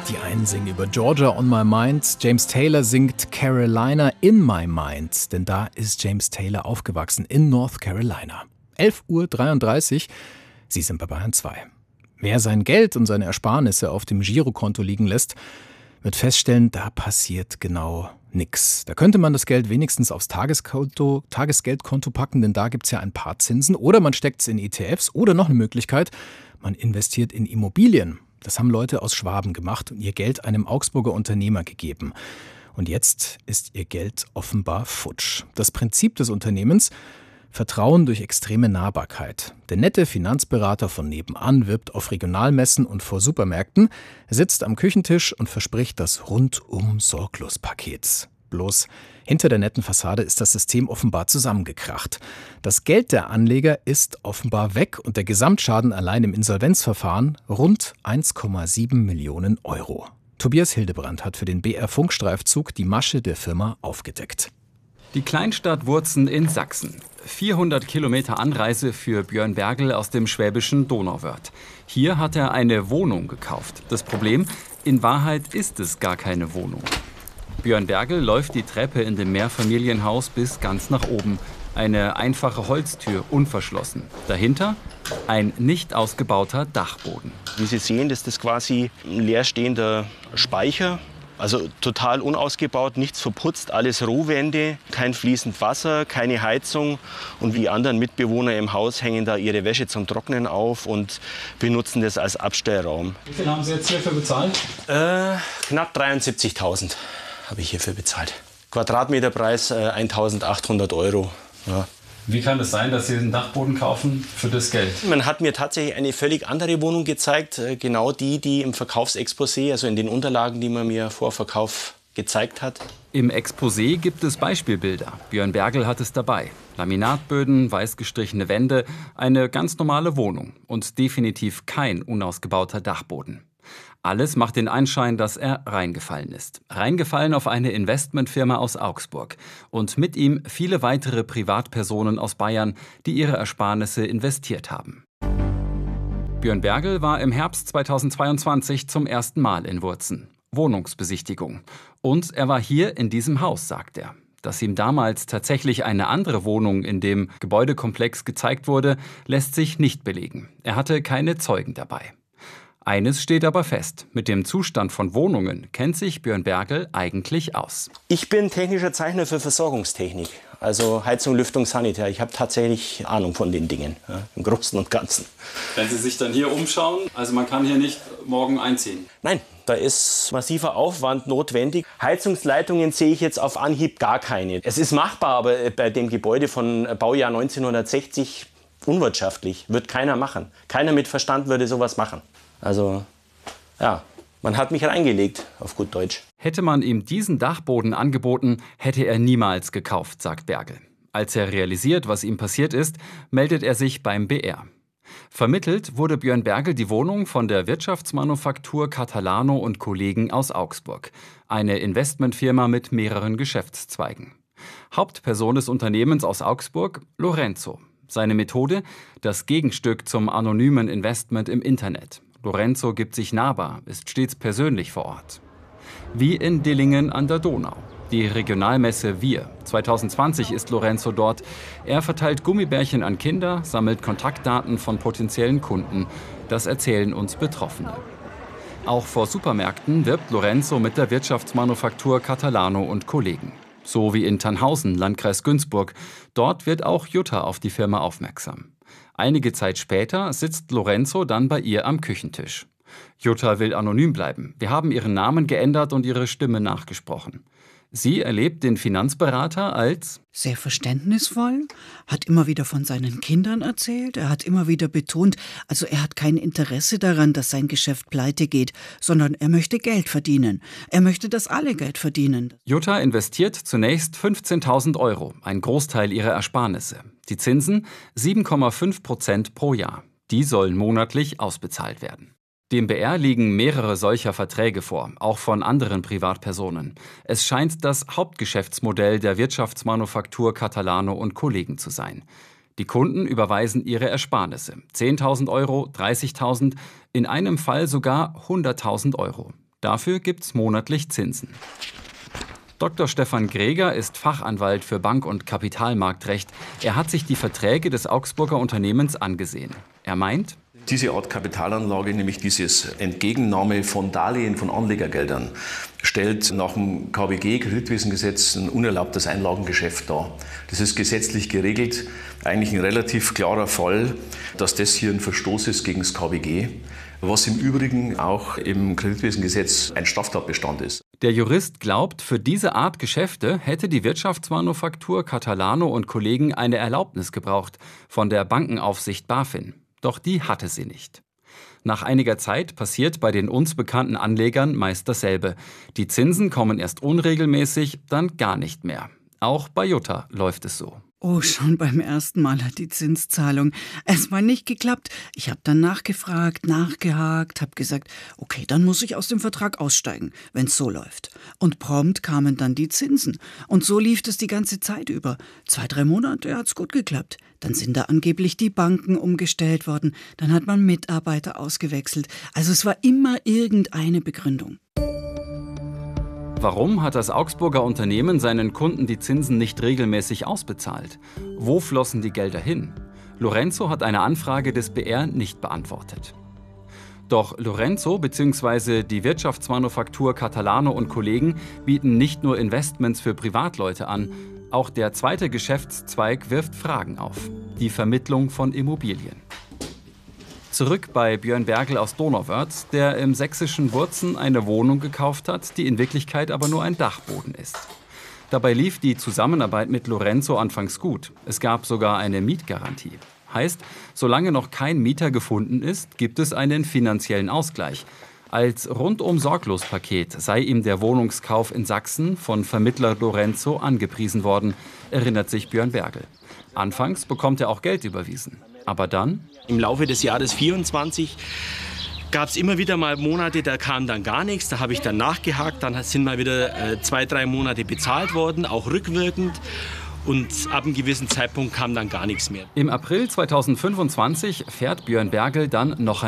Die einen singen über Georgia on my mind, James Taylor singt Carolina in my mind, denn da ist James Taylor aufgewachsen in North Carolina. 11:33 Uhr, Sie sind bei Bayern 2. Wer sein Geld und seine Ersparnisse auf dem Girokonto liegen lässt, wird feststellen, da passiert genau nix. Da könnte man das Geld wenigstens aufs Tagesgeldkonto packen, denn da gibt's ja ein paar Zinsen. Oder man steckt es in ETFs oder noch eine Möglichkeit, man investiert in Immobilien. Das haben Leute aus Schwaben gemacht und ihr Geld einem Augsburger Unternehmer gegeben. Und jetzt ist ihr Geld offenbar futsch. Das Prinzip des Unternehmens: Vertrauen durch extreme Nahbarkeit. Der nette Finanzberater von nebenan wirbt auf Regionalmessen und vor Supermärkten, sitzt am Küchentisch und verspricht das Rundum-Sorglos-Paket. Bloß hinter der netten Fassade ist das System offenbar zusammengekracht. Das Geld der Anleger ist offenbar weg und der Gesamtschaden allein im Insolvenzverfahren rund 1,7 Millionen Euro. Tobias Hildebrand hat für den BR-Funkstreifzug die Masche der Firma aufgedeckt. Die Kleinstadt Wurzen in Sachsen. 400 Kilometer Anreise für Björn Bergel aus dem schwäbischen Donauwörth. Hier hat er eine Wohnung gekauft. Das Problem: in Wahrheit ist es gar keine Wohnung. Björn Bergel läuft die Treppe in dem Mehrfamilienhaus bis ganz nach oben. Eine einfache Holztür, unverschlossen. Dahinter ein nicht ausgebauter Dachboden. Wie Sie sehen, ist das quasi ein leerstehender Speicher. Also total unausgebaut, nichts verputzt, alles Rohwände, kein fließend Wasser, keine Heizung. Und die anderen Mitbewohner im Haus hängen da ihre Wäsche zum Trocknen auf und benutzen das als Abstellraum. Wie viel haben Sie jetzt hierfür bezahlt? Knapp 73.000 habe ich hierfür bezahlt. Quadratmeterpreis 1.800 Euro. Ja. Wie kann es sein, dass Sie den Dachboden kaufen für das Geld? Man hat mir tatsächlich eine völlig andere Wohnung gezeigt. Genau die im Verkaufsexposé, also in den Unterlagen, die man mir vor Verkauf gezeigt hat. Im Exposé gibt es Beispielbilder. Björn Bergel hat es dabei. Laminatböden, weiß gestrichene Wände, eine ganz normale Wohnung und definitiv kein unausgebauter Dachboden. Alles macht den Anschein, dass er reingefallen ist. Reingefallen auf eine Investmentfirma aus Augsburg. Und mit ihm viele weitere Privatpersonen aus Bayern, die ihre Ersparnisse investiert haben. Björn Bergel war im Herbst 2022 zum ersten Mal in Wurzen. Wohnungsbesichtigung. Und er war hier in diesem Haus, sagt er. Dass ihm damals tatsächlich eine andere Wohnung in dem Gebäudekomplex gezeigt wurde, lässt sich nicht belegen. Er hatte keine Zeugen dabei. Eines steht aber fest: Mit dem Zustand von Wohnungen kennt sich Björn Bergel eigentlich aus. Ich bin technischer Zeichner für Versorgungstechnik, also Heizung, Lüftung, Sanitär. Ich habe tatsächlich Ahnung von den Dingen, ja, im Großen und Ganzen. Wenn Sie sich dann hier umschauen, also man kann hier nicht morgen einziehen? Nein, da ist massiver Aufwand notwendig. Heizungsleitungen sehe ich jetzt auf Anhieb gar keine. Es ist machbar, aber bei dem Gebäude von Baujahr 1960 unwirtschaftlich. Wird keiner machen. Keiner mit Verstand würde sowas machen. Also, ja, man hat mich reingelegt, auf gut Deutsch. Hätte man ihm diesen Dachboden angeboten, hätte er niemals gekauft, sagt Bergel. Als er realisiert, was ihm passiert ist, meldet er sich beim BR. Vermittelt wurde Björn Bergel die Wohnung von der Wirtschaftsmanufaktur Catalano und Kollegen aus Augsburg. Eine Investmentfirma mit mehreren Geschäftszweigen. Hauptperson des Unternehmens aus Augsburg: Lorenzo. Seine Methode: das Gegenstück zum anonymen Investment im Internet. Lorenzo gibt sich nahbar, ist stets persönlich vor Ort. Wie in Dillingen an der Donau. Die Regionalmesse Wir. 2020 ist Lorenzo dort. Er verteilt Gummibärchen an Kinder, sammelt Kontaktdaten von potenziellen Kunden. Das erzählen uns Betroffene. Auch vor Supermärkten wirbt Lorenzo mit der Wirtschaftsmanufaktur Catalano und Kollegen. So wie in Tannhausen, Landkreis Günzburg. Dort wird auch Jutta auf die Firma aufmerksam. Einige Zeit später sitzt Lorenzo dann bei ihr am Küchentisch. Jutta will anonym bleiben. Wir haben ihren Namen geändert und ihre Stimme nachgesprochen. Sie erlebt den Finanzberater als sehr verständnisvoll, hat immer wieder von seinen Kindern erzählt, er hat immer wieder betont, also er hat kein Interesse daran, dass sein Geschäft pleite geht, sondern er möchte Geld verdienen. Er möchte, dass alle Geld verdienen. Jutta investiert zunächst 15.000 Euro, ein Großteil ihrer Ersparnisse. Die Zinsen 7,5% pro Jahr. Die sollen monatlich ausbezahlt werden. Dem BR liegen mehrere solcher Verträge vor, auch von anderen Privatpersonen. Es scheint das Hauptgeschäftsmodell der Wirtschaftsmanufaktur Catalano und Kollegen zu sein. Die Kunden überweisen ihre Ersparnisse. 10.000 Euro, 30.000, in einem Fall sogar 100.000 Euro. Dafür gibt's monatlich Zinsen. Dr. Stefan Greger ist Fachanwalt für Bank- und Kapitalmarktrecht. Er hat sich die Verträge des Augsburger Unternehmens angesehen. Er meint, diese Art Kapitalanlage, nämlich dieses Entgegennahme von Darlehen von Anlegergeldern, stellt nach dem KWG, Kreditwesengesetz, ein unerlaubtes Einlagengeschäft dar. Das ist gesetzlich geregelt, eigentlich ein relativ klarer Fall, dass das hier ein Verstoß ist gegen das KWG, was im Übrigen auch im Kreditwesengesetz ein Straftatbestand ist. Der Jurist glaubt, für diese Art Geschäfte hätte die Wirtschaftsmanufaktur Catalano und Kollegen eine Erlaubnis gebraucht von der Bankenaufsicht BaFin. Doch die hatte sie nicht. Nach einiger Zeit passiert bei den uns bekannten Anlegern meist dasselbe. Die Zinsen kommen erst unregelmäßig, dann gar nicht mehr. Auch bei Jutta läuft es so. Oh, schon beim ersten Mal hat die Zinszahlung erstmal nicht geklappt. Ich habe dann nachgefragt, nachgehakt, habe gesagt, okay, dann muss ich aus dem Vertrag aussteigen, wenn es so läuft. Und prompt kamen dann die Zinsen. Und so lief es die ganze Zeit über. 2-3 Monate hat's gut geklappt. Dann sind da angeblich die Banken umgestellt worden. Dann hat man Mitarbeiter ausgewechselt. Also es war immer irgendeine Begründung. Warum hat das Augsburger Unternehmen seinen Kunden die Zinsen nicht regelmäßig ausbezahlt? Wo flossen die Gelder hin? Lorenzo hat eine Anfrage des BR nicht beantwortet. Doch Lorenzo bzw. die Wirtschaftsmanufaktur Catalano und Kollegen bieten nicht nur Investments für Privatleute an. Auch der zweite Geschäftszweig wirft Fragen auf. Die Vermittlung von Immobilien. Zurück bei Björn Bergel aus Donauwörth, der im sächsischen Wurzen eine Wohnung gekauft hat, die in Wirklichkeit aber nur ein Dachboden ist. Dabei lief die Zusammenarbeit mit Lorenzo anfangs gut. Es gab sogar eine Mietgarantie. Heißt, solange noch kein Mieter gefunden ist, gibt es einen finanziellen Ausgleich. Als Rundum-Sorglos-Paket sei ihm der Wohnungskauf in Sachsen von Vermittler Lorenzo angepriesen worden, erinnert sich Björn Bergel. Anfangs bekommt er auch Geld überwiesen. Aber dann? Im Laufe des Jahres 24 gab es immer wieder mal Monate, da kam dann gar nichts. Da habe ich dann nachgehakt, dann sind mal wieder 2-3 Monate bezahlt worden, auch rückwirkend. Und ab einem gewissen Zeitpunkt kam dann gar nichts mehr. Im April 2025 fährt Björn Bergel dann noch